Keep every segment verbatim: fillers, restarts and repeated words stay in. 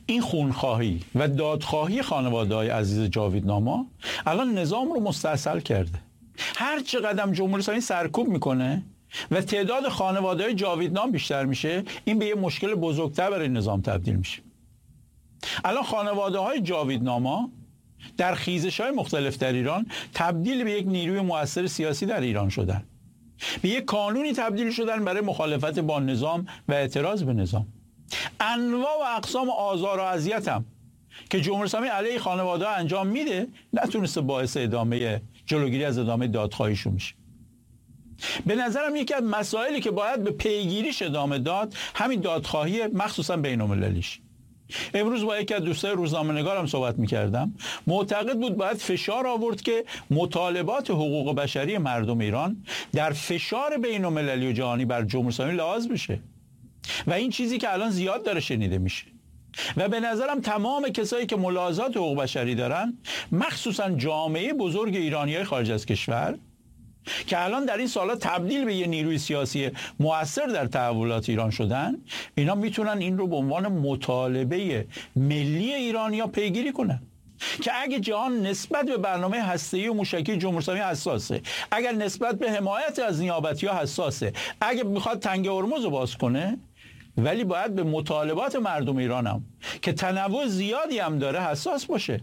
این خونخواهی و دادخواهی خانواده‌های عزیز جاویدناما الان نظام رو مستاصل کرده. هر چه قدم جمهوری اسلامی سرکوب میکنه و تعداد خانواده‌های جاویدنام بیشتر میشه، این به یه مشکل بزرگتر برای نظام تبدیل میشه. الان خانواده‌های جاویدناما در خیزش‌های مختلف در ایران تبدیل به یک نیروی مؤثر سیاسی در ایران شدن. به یک کانونی تبدیل شدن برای مخالفت با نظام و اعتراض به نظام. انواع و اقسام آزار و اذیت هم که جمهوری اسلامی علیه خانواده‌ها انجام میده نتونسته باعث ادامه جلوگیری از ادامه دادخواهیشون میشه. به نظرم یکی از مسائلی که باید به پیگیریش ادامه داد همین دادخواهی، مخصوصا بین‌المللیش. امروز با یکی از دوستای روزنامه‌نگارم صحبت می‌کردم، معتقد بود باید فشار آورد که مطالبات حقوق بشری مردم ایران در فشار بین‌المللی و جهانی بر جمهوری اسلامی لحاظ بشه و این چیزی که الان زیاد داره شنیده میشه. و به نظرم تمام کسایی که ملاحظات حقوق بشری دارن، مخصوصا جامعه بزرگ ایرانیای خارج از کشور که الان در این سالا تبدیل به یه نیروی سیاسی مؤثر در تحولات ایران شدن، اینا میتونن این رو به عنوان مطالبه ملی ایرانیا پیگیری کنن که اگه جهان نسبت به برنامه هسته‌ای و موشکی جمهوری اسلامی حساسه، اگر نسبت به حمایت از نیابتی‌ها حساسه، اگه میخواد تنگ هرمز رو باز کنه، ولی باید به مطالبات مردم ایران هم که تنوع زیادی هم داره حساس باشه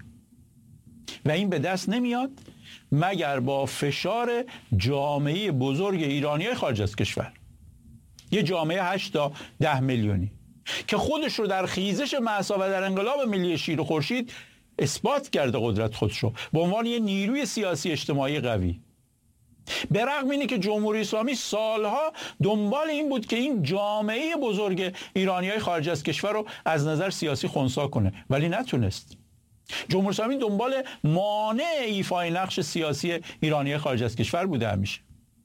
و این به دست نمیاد مگر با فشار جامعه بزرگ ایرانیای خارج از کشور. یه جامعه هشت تا ده میلیونی که خودش رو در خیزش مأسا و در انقلاب ملی شیر و خورشید اثبات کرده قدرت خودش رو به عنوان یه نیروی سیاسی اجتماعی قوی. به رغم اینه که جمهوری اسلامی سالها دنبال این بود که این جامعه بزرگ ایرانیای خارج از کشور رو از نظر سیاسی خنثی کنه، ولی نتونست. جمهوری اسلامی دنبال مانع ایفای نقش سیاسی ایرانی خارج از کشور بوده همیشه.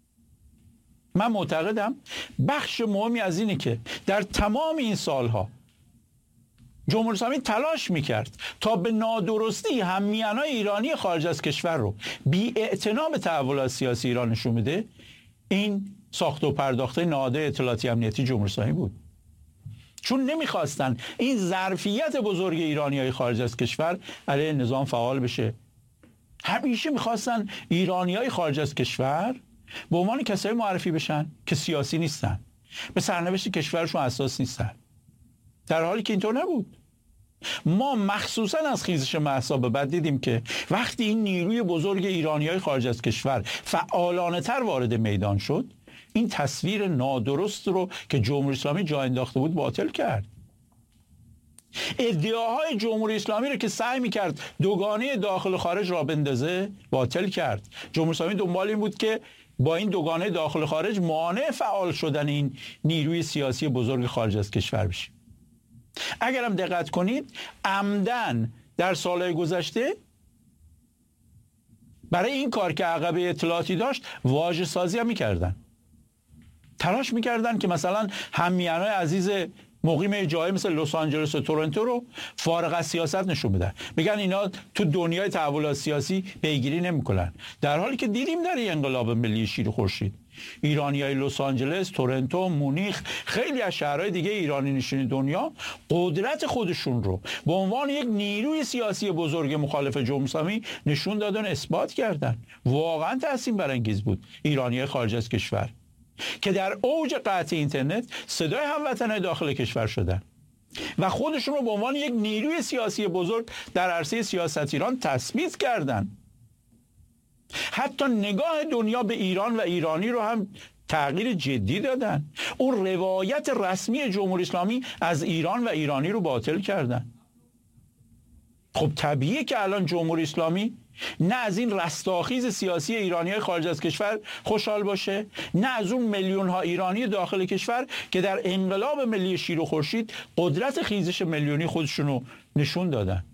من معتقدم بخش مهمی از اینه که در تمام این سالها جمهوری اسلامی تلاش میکرد تا به نادرستی هممیانای ایرانی خارج از کشور رو بی اعتنا به تحولات سیاسی ایران نشون بده. این ساخت و پرداخته نهاد اطلاعاتی امنیتی جمهوری اسلامی بود، چون نمیخواستن این ظرفیت بزرگ ایرانیای خارج از کشور علیه نظام فعال بشه. همیشه میخواستن ایرانیای خارج از کشور به عنوان کسایی معرفی بشن که سیاسی نیستن، به سرنوشت کشورشون اساس نیستن، در حالی که اینطور نبود. ما مخصوصا از خیزش مأسا به بعد دیدیم که وقتی این نیروی بزرگ ایرانیای خارج از کشور فعالانه تر وارد میدان شد، این تصویر نادرست رو که جمهوری اسلامی جا انداخته بود باطل کرد. ادعاهای جمهوری اسلامی رو که سعی میکرد دوگانه داخل و خارج را بندازه باطل کرد. جمهوری اسلامی دنبال این بود که با این دوگانه داخل و خارج مانع فعال شدن این نیروی سیاسی بزرگ خارج از کشور بشه. اگرم دقت کنید عمدن در سالهای گذشته برای این کار که عقبه اطلاعاتی داشت واژه سازی هم میکردن، تلاش میکردن که مثلا هممیانای عزیز مقیم جایی مثل لس آنجلس و تورنتو رو فارغ از سیاست نشون بدن، بگن اینا تو دنیای تحولات سیاسی پیگیری نمیکنن، در حالی که دیدیم در این انقلاب ملی شیر و خورشید ایرانیای لس آنجلس، تورنتو، مونیخ، خیلی از شهرهای دیگه ایرانی نشین دنیا قدرت خودشون رو به عنوان یک نیروی سیاسی بزرگ مخالف جمهوری اسلامی نشون دادن، اثبات کردن. واقعا تحسین برانگیز بود ایرانیای خارج از کشور که در اوج قطع اینترنت صدای هموطنان داخل کشور شدن و خودشون رو به عنوان یک نیروی سیاسی بزرگ در عرصه سیاست ایران تثبیت کردن. حتی نگاه دنیا به ایران و ایرانی رو هم تغییر جدی دادن. اون روایت رسمی جمهوری اسلامی از ایران و ایرانی رو باطل کردن. خب طبیعیه که الان جمهوری اسلامی نه از این رستاخیز سیاسی ایرانیای خارج از کشور خوشحال باشه، نه از اون میلیون ها ایرانی داخل کشور که در انقلاب ملی شیر و خورشید قدرت خیزش میلیونی خودشون رو نشون دادن.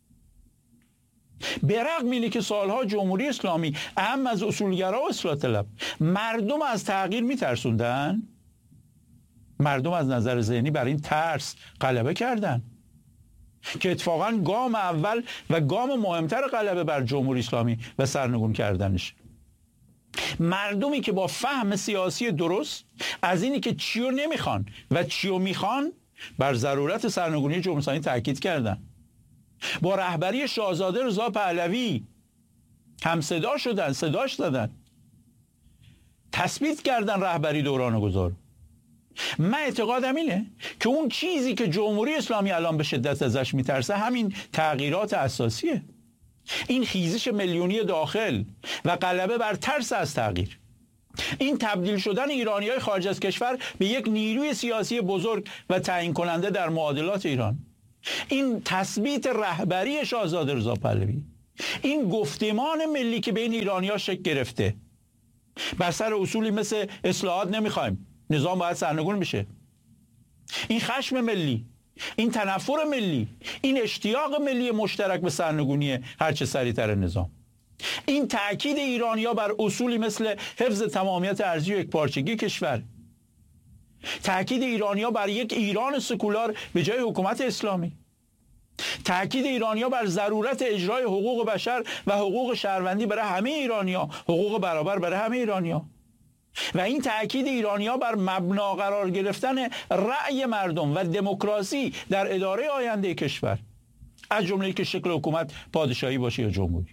به رغم اینه که سالها جمهوری اسلامی اهم از اصولگرا و اصلاح طلب مردم از تغییر میترسوندن، مردم از نظر ذهنی بر این ترس غلبه کردن که اتفاقا گام اول و گام مهمتر غلبه بر جمهوری اسلامی و سرنگون کردنش. مردمی که با فهم سیاسی درست از اینی که چیو نمیخوان و چیو میخوان بر ضرورت سرنگونی جمهوری اسلامی تاکید کردن. با رهبری شاهزاده رضا پهلوی هم صدا شدن، صداش دادن، تثبیت کردن رهبری دوران گذار. من اعتقادم اینه که اون چیزی که جمهوری اسلامی الان به شدت ازش میترسه همین تغییرات اساسیه، این خیزش میلیونی داخل و غلبه بر ترس از تغییر، این تبدیل شدن ایرانیای خارج از کشور به یک نیروی سیاسی بزرگ و تعیین کننده در معادلات ایران، این تثبیت رهبری شاهزاده رضا پهلوی، این گفتمان ملی که بین ایرانی‌ها شکل گرفته بر سر اصولی مثل اصلاحات نمیخوایم، نظام باید سرنگون بشه، این خشم ملی، این تنفر ملی، این اشتیاق ملی مشترک به سرنگونی هرچه سریعتر نظام، این تأکید ایرانی‌ها بر اصولی مثل حفظ تمامیت ارضی و یکپارچگی کشور، تأکید ایرانی‌ها بر یک ایران سکولار به جای حکومت اسلامی، تأکید ایرانی‌ها بر ضرورت اجرای حقوق بشر و حقوق شهروندی برای همه ایرانی‌ها، حقوق برابر برای همه ایرانی‌ها، و این تأکید ایرانی‌ها بر مبنا قرار گرفتن رأی مردم و دموکراسی در اداره آینده کشور، از جمله که شکل حکومت پادشاهی باشه یا جمهوری.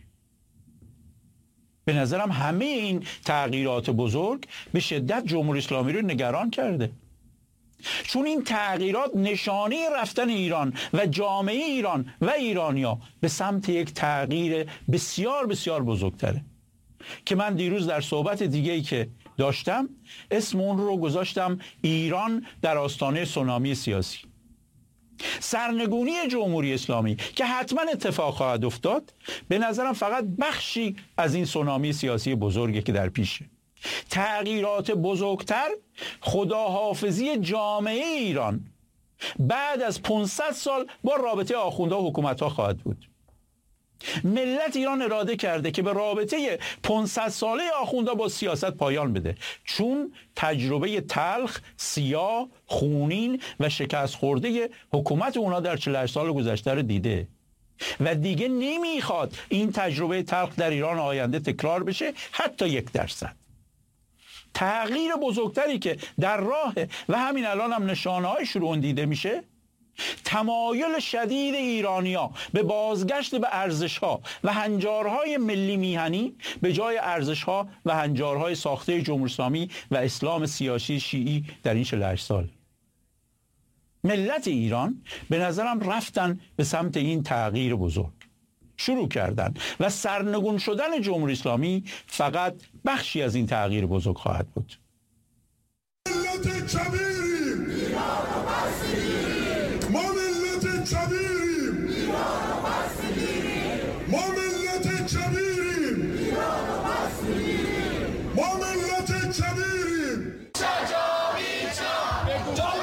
به نظرم همه این تغییرات بزرگ به شدت جمهوری اسلامی رو نگران کرده، چون این تغییرات نشانه رفتن ایران و جامعه ایران و ایرانیا به سمت یک تغییر بسیار بسیار بزرگتره که من دیروز در صحبت دیگه‌ای که داشتم اسم اون رو گذاشتم ایران در آستانه سونامی سیاسی. سرنگونی جمهوری اسلامی که حتما اتفاق خواهد افتاد به نظرم فقط بخشی از این سونامی سیاسی بزرگی که در پیشه. تغییرات بزرگتر خداحافظی جامعه ایران بعد از پانصد سال با رابطه آخوندها و حکومت‌ها خواهد بود. ملت ایران اراده کرده که به رابطه پانصد ساله آخوندها با سیاست پایان بده، چون تجربه تلخ، سیاه، خونین و شکست خورده حکومت اونا در چهل و هشت سال گذشته رو دیده و دیگه نمیخواد این تجربه تلخ در ایران آینده تکرار بشه حتی یک درصد. تغییر بزرگتری که در راه و همین الان هم نشانه‌های شروع دیده میشه، تمایل شدید ایرانی‌ها به بازگشت به ارزش‌ها و هنجارهای ملی میهنی به جای ارزش‌ها و هنجارهای ساخته جمهوری اسلامی و اسلام سیاسی شیعی در این چهل و هشت سال. ملت ایران به نظرم رفتن به سمت این تغییر بزرگ، شروع کردن و سرنگون شدن جمهوری اسلامی فقط بخشی از این تغییر بزرگ خواهد بود. ملت کبیریم، ایران رو پس می‌گیریم. ما ملت کبیریم، ایران رو پس می‌گیریم. ما ملت کبیریم، ایران رو پس می‌گیریم. ما ملت کبیریم.